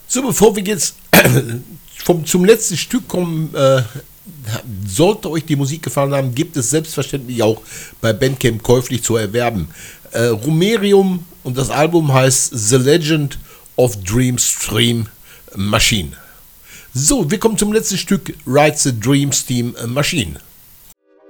So, bevor wir jetzt zum letzten Stück kommen, sollte euch die Musik gefallen haben, gibt es selbstverständlich auch bei Bandcamp käuflich zu erwerben. Rumerium und das Album heißt The Legend of Dream Stream Machine. So, wir kommen zum letzten Stück, Ride the Dream Steam Machine.